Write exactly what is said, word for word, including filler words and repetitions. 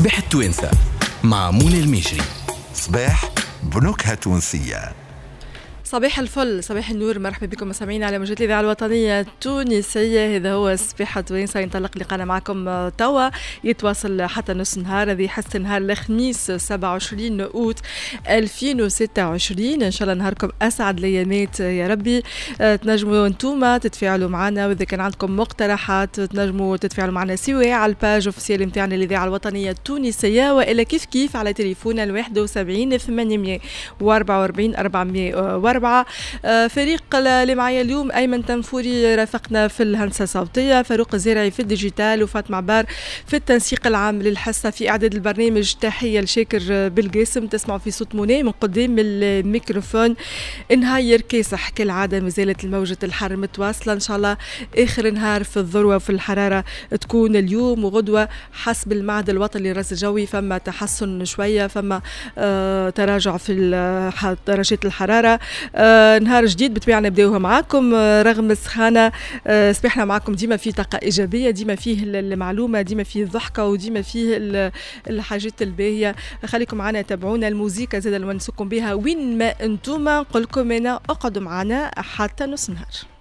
صباح التوانسة مع منى المشري. صباح بنكهة تونسية. صباح الفل، صباح النور، مرحبا بكم مستمعينا على موجات الإذاعة الوطنية التونسية. هذا هو صباح توانسة، ينطلق لقانا معكم توا، يتواصل حتى نص نهار. هذه حصة نهار الخميس سبعة وعشرين أوت ألفين وستة وعشرين. إن شاء الله نهاركم أسعد الأيامات يا ربي. أه تنجموا أنتوما تتفاعلوا معنا، وإذا كان عندكم مقترحات تنجموا تتفاعلوا معنا سواء على الباج اوفيسيال نتاعنا الإذاعة الوطنية التونسية، وإلا كيف كيف على تليفون الواحد وسبعين ثمانمية وأربعة وأربعين أربعمية وأربعة. فريق اللي معايا اليوم أيمن تنفوري رافقنا في الهندسة الصوتية، فاروق الزارعي في الديجيتال، وفاطمة عبار في التنسيق العام للحصة. في إعداد البرنامج تحية لشاكر بالقاسم، تسمعوا في صوت منى من قدام الميكروفون. نهاير كاسح كالعادة، مازالت الموجة الحر متواصلة إن شاء الله. آخر نهار في الذروة وفي الحرارة تكون اليوم وغدوة حسب المعهد الوطني للرصد الجوي، فما تحسن شوية، فما آه تراجع في درجات الحرارة. آه نهار جديد بطبيعة نبداوها معاكم آه رغم السخانة. آه صباحنا معاكم ديما فيه طاقة إيجابية، ديما فيه المعلومة، ديما فيه الضحكة، وديما فيه الحاجات الباهية. خليكم معنا، تابعونا. الموسيقى زاد نونسكم بها وين ما انتم. نقول لكم انا اقعدوا معنا حتى نص نهار.